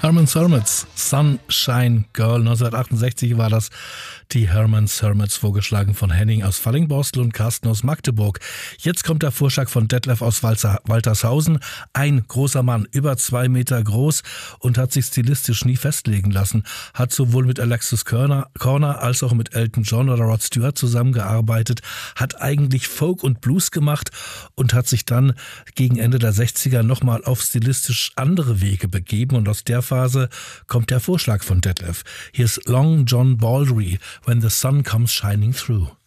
Herman's Hermits, Sunshine Girl. 1968 war das. Die Herman's Hermits, vorgeschlagen von Henning aus Fallingborstel und Carsten aus Magdeburg. Jetzt kommt der Vorschlag von Detlef aus Waltershausen. Ein großer Mann, über 2 Meter groß und hat sich stilistisch nie festlegen lassen. Hat sowohl mit Alexis Korner als auch mit Elton John oder Rod Stewart zusammengearbeitet. Hat eigentlich Folk und Blues gemacht und hat sich dann gegen Ende der 60er nochmal auf stilistisch andere Wege begeben. Und aus der Phase kommt der Vorschlag von Detlef. Hier ist Long John Baldry, When the Sun Comes Shining Through.